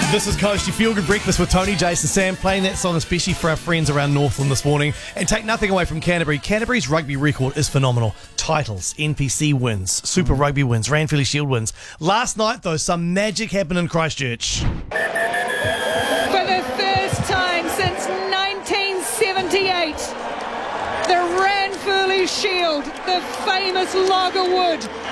This is Coast, your feel-good breakfast with Tony, Jason, Sam, playing that song especially for our friends around Northland this morning. And take nothing away from Canterbury. Canterbury's rugby record is phenomenal. Titles, NPC wins, Super Rugby wins, Ranfurly Shield wins. Last night, though, some magic happened in Christchurch. For the first time since 1978, the Ranfurly Shield, the famous Lager Wood,